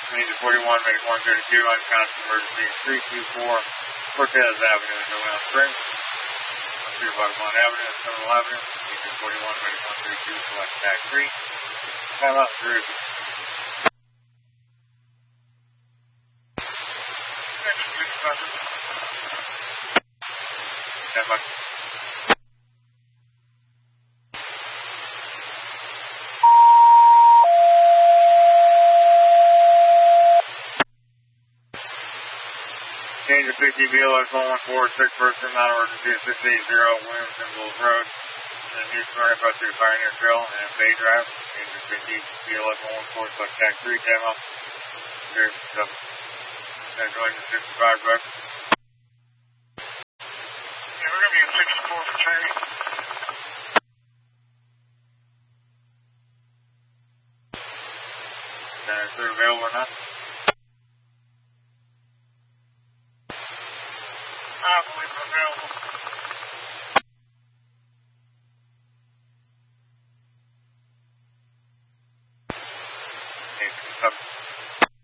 Major 41, Medic 132, unconscious emergency 324, Cortez Avenue, Noel Springs. 1 Bardavon Avenue, Seminole Avenue, Major 41, Medic 132, select TAC 3. Time out, 3. Stand by. Change of 50 BLS 114, person, non-emergency at 680 Williamson Bulls Road. And New Smyrna about through Pioneer Trail and Bay Drive. Change of 50 BLS 114, select TAC 3, time out. Here's the going to 65 bucks. Yeah, we're going to be at 64 for training. Is there available or not? I believe we're available.